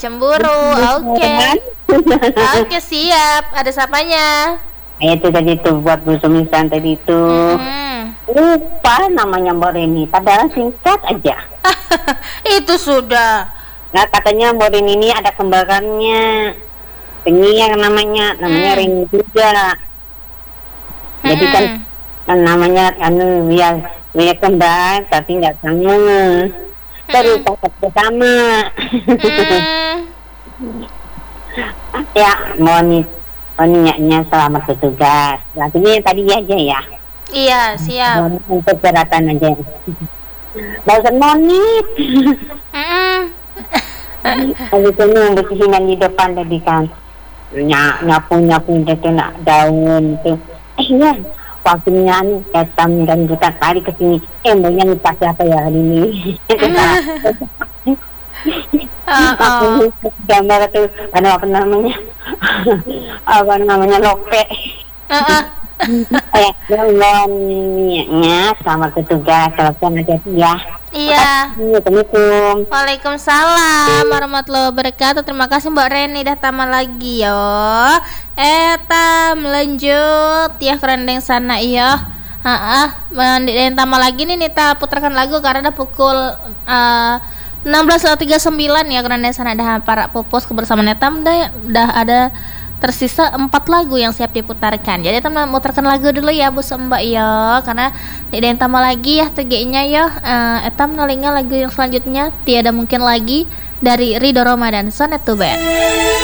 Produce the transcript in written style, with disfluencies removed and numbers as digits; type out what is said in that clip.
cemburu. Oke. Oke, siap. Ada sapanya? Itu tadi tuh buat Bu Sumisan tadi itu. Lupa namanya Mbak Reni, padahal singkat aja. Itu sudah. Nah, katanya Mbak Reni ini ada kembarannya. Penyiar namanya Reni juga. Jadi kan namanya ya kembar tapi nggak sama. Terus sama. Ya, mohon niatnya selamat bertugas. Lagunya tadi aja ya. Iya, siap. Untuk peratan aja. Barusan monit. Habis ini bersihin di depan tadi kan. Nyapu itu nak daun itu. Ya, waktunya Etam dan kita tarik ke sini. Maunya lupa siapa ya hari ini. Gambar itu apa namanya lope. Niatnya selamat bertugas, telepon aja ya. Iya. Assalamualaikum. Waalaikumsalam warahmatullahi wabarakatuh. Terima kasih Mbak Reni dah tamat lagi yo. Lanjut ya kerendeng sana iyo. Yang tamat lagi nih Nita putarkan lagu karena udah pukul 16.39 ya kerendeng sana dah para pupus kebersamaan Netam dah ada tersisa 4 lagu yang siap diputarkan. Jadi teman mutarkan lagu dulu ya Bu Mbak ya, karena tidak yang tambah lagi ya TG-nya ya. Etam nalinga lagu yang selanjutnya Tiada Mungkin Lagi dari Ridho Ramadan Sonet to Band.